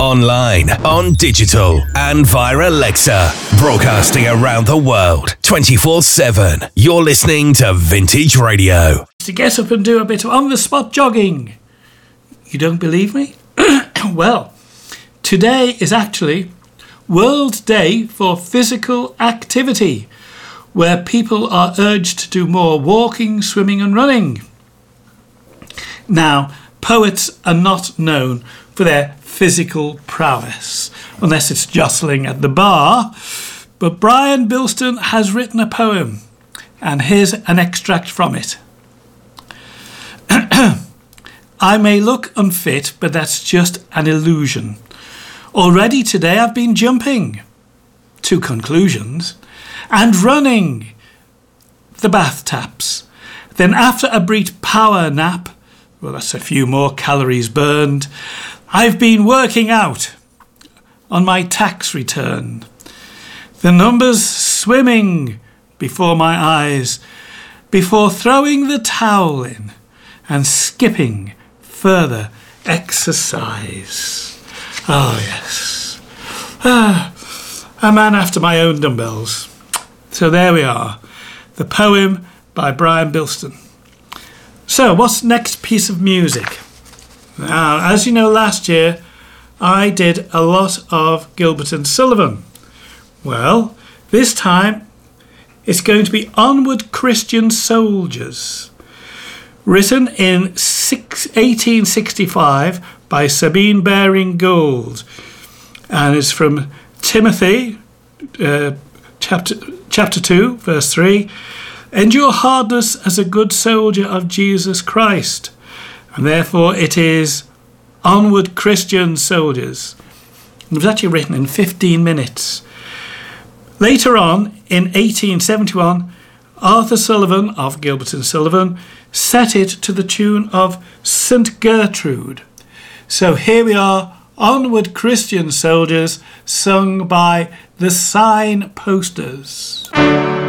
online, on digital, and via Alexa. Broadcasting around the world, 24/7. You're listening to Vintage Radio. To get up and do a bit of on-the-spot jogging. You don't believe me? Well, today is actually World Day for Physical Activity, where people are urged to do more walking, swimming and running. Now, poets are not known for their physical prowess, unless it's jostling at the bar, but Brian Bilston has written a poem, and here's an extract from it. I may look unfit, but that's just an illusion. Already today I've been jumping to conclusions and running the bath taps. Then after a brief power nap, well, that's a few more calories burned, I've been working out on my tax return. The numbers swimming before my eyes, before throwing the towel in and skipping further exercise. Oh, yes. A man after my own dumbbells. So there we are. The poem by Brian Bilston. So what's next piece of music? Now, as you know, last year I did a lot of Gilbert and Sullivan. Well, this time it's going to be Onward Christian Soldiers, written in 1865 by Sabine Baring Gould, and it's from Timothy chapter 2 verse 3. Endure hardness as a good soldier of Jesus Christ. And therefore it is Onward Christian Soldiers. It was actually written in 15 minutes. Later on, in 1871, Arthur Sullivan of Gilbert and Sullivan set it to the tune of St. Gertrude. So here we are, Onward Christian Soldiers, sung by the Signposters.